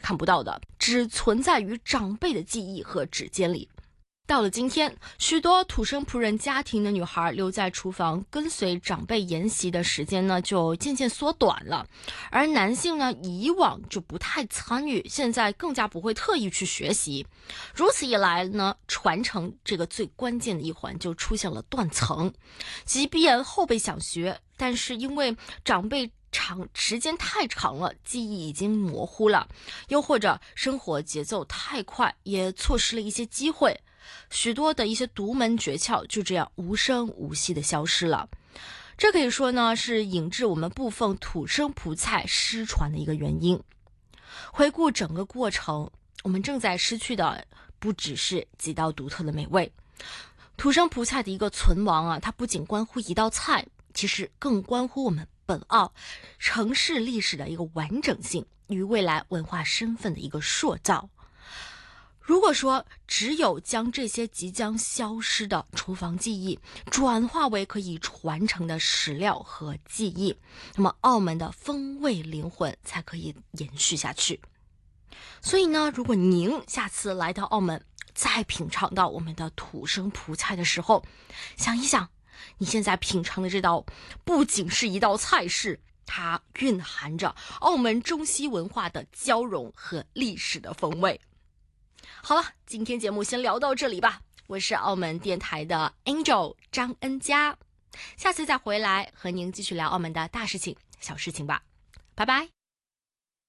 看不到的，只存在于长辈的记忆和指尖里。到了今天，许多土生仆人家庭的女孩留在厨房跟随长辈研习的时间呢，就渐渐缩短了。而男性呢，以往就不太参与，现在更加不会特意去学习。如此一来呢，传承这个最关键的一环就出现了断层。即便后辈想学，但是因为长辈时间太长了，记忆已经模糊了，又或者生活节奏太快，也错失了一些机会。许多的一些独门诀窍就这样无声无息的消失了。这可以说呢，是引致我们部分土生葡菜失传的一个原因。回顾整个过程，我们正在失去的不只是几道独特的美味。土生葡菜的一个存亡啊，它不仅关乎一道菜，其实更关乎我们本澳城市历史的一个完整性与未来文化身份的一个塑造。如果说只有将这些即将消失的厨房记忆转化为可以传承的史料和记忆，那么澳门的风味灵魂才可以延续下去。所以呢，如果您下次来到澳门，再品尝到我们的土生葡菜的时候，想一想，你现在品尝的这道不仅是一道菜式，它蕴含着澳门中西文化的交融和历史的风味。好了，今天节目先聊到这里吧。我是澳门电台的 Angel 张恩佳，下次再回来和您继续聊澳门的大事情、小事情吧。拜拜。